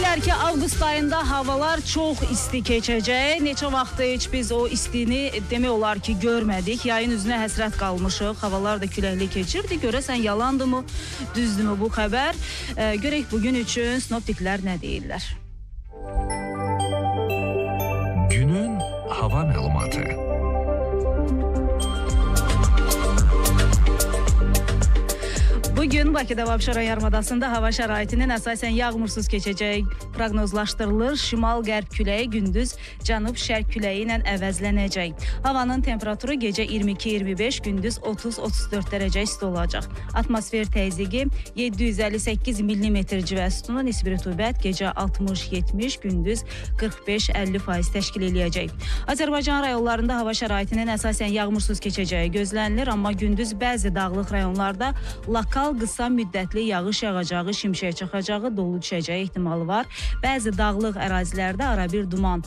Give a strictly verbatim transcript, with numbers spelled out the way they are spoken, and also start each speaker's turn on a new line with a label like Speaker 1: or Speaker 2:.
Speaker 1: Deyirlər ki, avqust ayında havalar çox isti keçəcək. Neçə vaxtdır heç biz o istini demək olar ki, görmədik. Yayın üzünə həsrət qalmışıq. Havalar da küləkli keçirdi. Görəsən yalandımı, düzdürmü bu xəbər? E, görək bugün üçün sinoptiklər nə deyirlər?
Speaker 2: Günün hava məlumatı.
Speaker 1: Bugün Bakıda və Abşeron yarımadasında hava şəraitinin əsasən yağmursuz keçəcəyi proqnozlaşdırılır. Şimal-qərb küləyi gündüz cənub-şərq küləyi ilə əvəzlənəcək. Havanın temperaturu gecə iyirmi iki iyirmi beş, gündüz otuz otuz dörd dərəcə isti olacaq. Atmosfer təzyiqi yeddi yüz əlli səkkiz millimetr civə sütunu, nisbi rütubət gecə altmış yetmiş, gündüz qırx beş əlli faiz təşkil eləyəcək. Azərbaycan rayonlarında hava şəraitinin əsasən yağmursuz keçəcəyi gözlənilir, amma gündüz bəzi dağlıq rayonlarda lokal qısa müddətli yağış yağacağı, şimşək çaxacağı, dolu düşəcəyi ehtimalı var. Bəzi dağlıq ərazilərdə arabir duman